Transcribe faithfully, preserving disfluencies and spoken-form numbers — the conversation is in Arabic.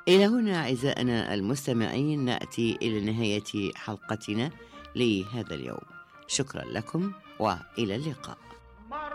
إلى هنا أعزائنا المستمعين نأتي إلى نهاية حلقتنا لهذا اليوم. شكرا لكم وإلى اللقاء.